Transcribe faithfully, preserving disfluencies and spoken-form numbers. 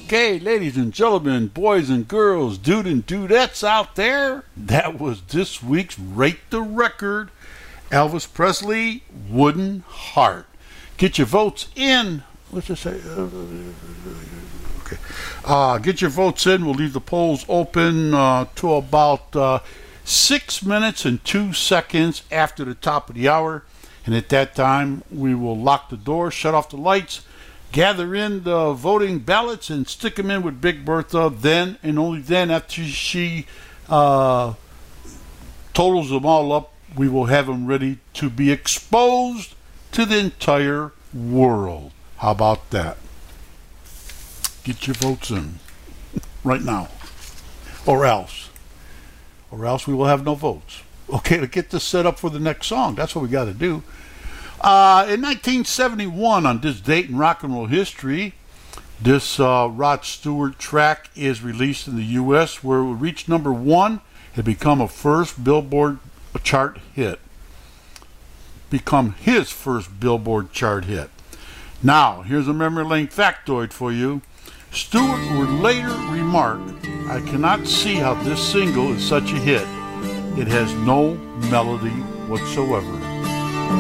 Okay, ladies and gentlemen, boys and girls, dude and dudettes out there, that was this week's Rate the Record, Elvis Presley, Wooden Heart. Get your votes in. Let's just say, uh, okay. Uh, get your votes in. We'll leave the polls open uh, to about uh, six minutes and two seconds after the top of the hour. And at that time, we will lock the door, shut off the lights, gather in the voting ballots, and stick them in with Big Bertha. Then and only then, after she uh, totals them all up, we will have them ready to be exposed to the entire world. How about that? Get your votes in right now. Or else. Or else we will have no votes. Okay, to get this set up for the next song. That's what we got to do. Uh, in nineteen seventy-one, on this date in rock and roll history, this uh, Rod Stewart track is released in the U S, where it reached number one and become a first Billboard chart hit. Become his first Billboard chart hit. Now, here's a memory lane factoid for you. Stewart would later remark, "I cannot see how this single is such a hit. It has no melody whatsoever."